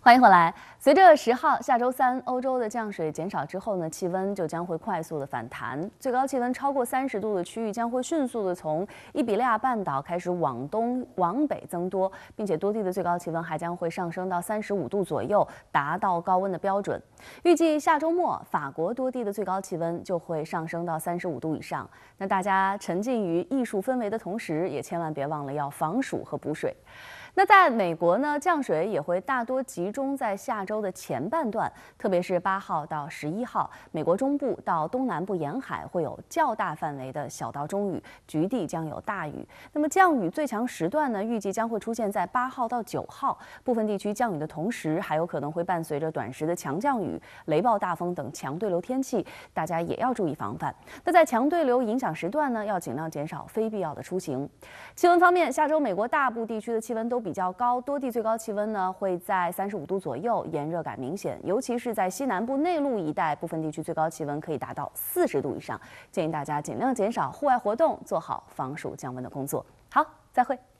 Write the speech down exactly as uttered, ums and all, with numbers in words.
欢迎回来。随着十号下周三欧洲的降水减少之后呢，气温就将会快速的反弹，最高气温超过三十度的区域将会迅速的从伊比利亚半岛开始往东往北增多，并且多地的最高气温还将会上升到三十五度左右，达到高温的标准。预计下周末法国多地的最高气温就会上升到三十五度以上。那大家沉浸于艺术氛围的同时，也千万别忘了要防暑和补水。那在美国呢，降水也会大多集中在下周的前半段，特别是八号到十一号，美国中部到东南部沿海会有较大范围的小到中雨，局地将有大雨。那么降雨最强时段呢，预计将会出现在八号到九号，部分地区降雨的同时，还有可能会伴随着短时的强降雨、雷暴大风等强对流天气，大家也要注意防范。那在强对流影响时段呢，要尽量减少非必要的出行。气温方面，下周美国大部地区的气温都比较高，多地最高气温呢会在三十五度左右，炎热感明显，尤其是在西南部内陆一带，部分地区最高气温可以达到四十度以上。建议大家尽量减少户外活动，做好防暑降温的工作。好，再会。